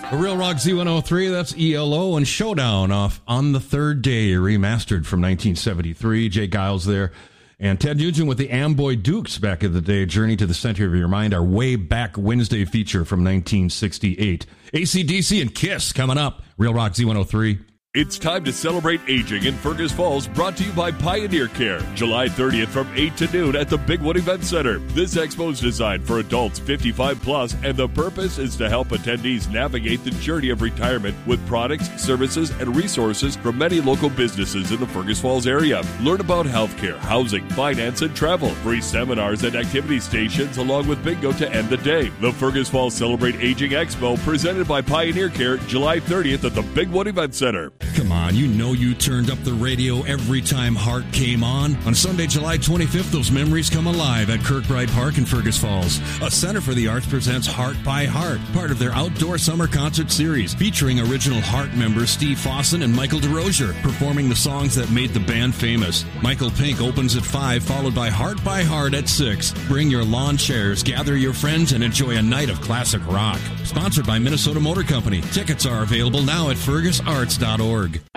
A Real Rock Z103, that's ELO and Showdown off On the Third Day, remastered from 1973. Jay Giles there. And Ted Nugent with the Amboy Dukes back in the day. Journey to the Center of Your Mind, our way back Wednesday feature from 1968. AC/DC and Kiss coming up. Real Rock Z103. It's time to celebrate aging in Fergus Falls, brought to you by Pioneer Care. July 30th from 8 to noon at the Bigwood Event Center. This expo is designed for adults 55 plus, and the purpose is to help attendees navigate the journey of retirement with products, services, and resources from many local businesses in the Fergus Falls area. Learn about healthcare, housing, finance, and travel. Free seminars and activity stations along with bingo to end the day. The Fergus Falls Celebrate Aging Expo, presented by Pioneer Care, July 30th at the Bigwood Event Center. Come on, you know you turned up the radio every time Heart came on. On Sunday, July 25th, those memories come alive at Kirkbride Park in Fergus Falls. A Center for the Arts presents Heart by Heart, part of their outdoor summer concert series, featuring original Heart members Steve Fossen and Michael DeRosier, performing the songs that made the band famous. Michael Pink opens at 5, followed by Heart at 6. Bring your lawn chairs, gather your friends, and enjoy a night of classic rock. Sponsored by Minnesota Motor Company. Tickets are available now at fergusarts.org.